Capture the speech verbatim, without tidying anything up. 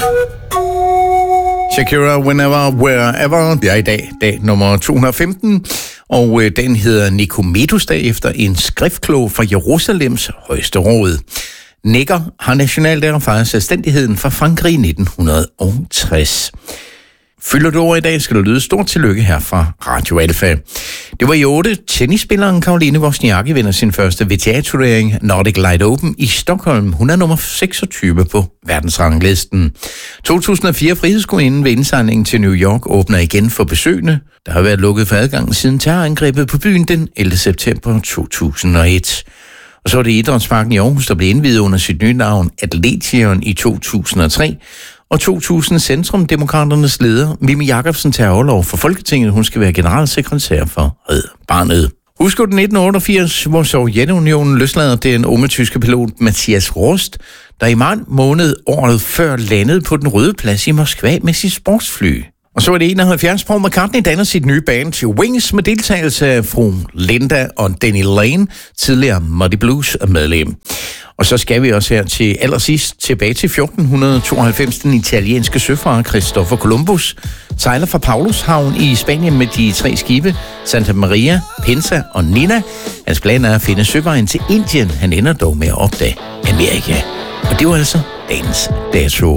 Shakira, Whenever, Wherever. Det er i dag, dag nummer to hundrede og femten, og øh, den hedder Nikomedes-dag efter en skriftklog fra Jerusalems højeste råd. Neger har nationaldag og fejrer selvstændigheden fra Frankrig i nitten tres. Fylder du over i dag, skal du lyde stort tillykke her fra Radio Alfa. Det var i otte. Tennisspilleren Caroline Wozniacki vinder sin første W T A-turnering Nordic Light Open i Stockholm. Hun er nummer seksogtyve på verdensranglisten. to tusind og fire frihedsgudinden ved indsejlingen til New York åbner igen for besøgende. Der har været lukket for adgang siden terrorangrebet på byen den ellevte september to tusind og et. Og så er det Idrætsparken i Aarhus, der blev indviet under sit nye navn Atletion i to tusind og tre. Og to tusind Centrum-demokraternes leder, Mimi Jakobsen, tager overlov for Folketinget. Hun skal være generalsekretær for Red Barnet. Husk den nitten otteogfirs, hvor Sovjetunionen løslader den unge tyske pilot Matthias Rust, der i maj måned året før landede på den Røde Plads i Moskva med sit sportsfly. Og så er det enoghalvfjerds, Paul McCartney danner sit nye band Wings med deltagelse af fru Linda og Denny Lane, tidligere Muddy Blues medlem. Og så skal vi også her til allersidst tilbage til fjorten tooghalvfems. Den italienske søfarer Christopher Columbus sejler fra Paulushavn i Spanien med de tre skibe Santa Maria, Pinta og Nina. Hans plan er at finde søvejen til Indien. Han ender dog med at opdage Amerika. Og det var altså dagens dato.